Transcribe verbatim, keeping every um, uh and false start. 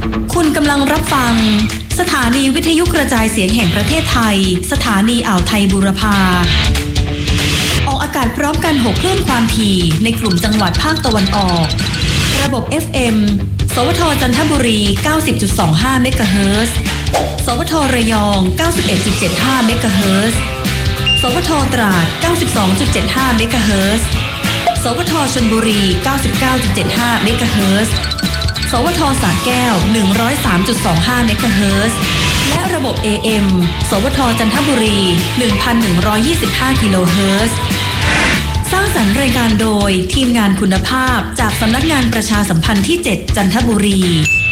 คุณกำลังรับฟังสถานีวิทยุกระจายเสียงแห่งประเทศไทยสถานีอ่าวไทยบูรพาออกอากาศพร้อมกันหกคลื่นความถี่ในกลุ่มจังหวัดภาคตะวันออกระบบ เอฟ เอ็ม สวทจันทบุรี เก้าสิบจุดสองห้า เมกะเฮิรตซ์ สวทระยอง เก้าสิบเอ็ดจุดเจ็ดห้า เมกะเฮิรตซ์ สวทตราด เก้าสิบสองจุดเจ็ดห้า เมกะเฮิรตซ์ สวทชลบุรี เก้าสิบเก้าจุดเจ็ดห้า เมกะเฮิรตซ์ สวทสระแก้ว หนึ่งร้อยสามจุดสองห้า เมกะเฮิรตซ์ และระบบ เอ เอ็ม สวทจันทบุรี หนึ่งพันหนึ่งร้อยยี่สิบห้า กิโลเฮิรตซ์ สร้างสรรค์รายการโดยทีมงานคุณภาพจากสำนักงานประชาสัมพันธ์ที่ เจ็ด จันทบุรี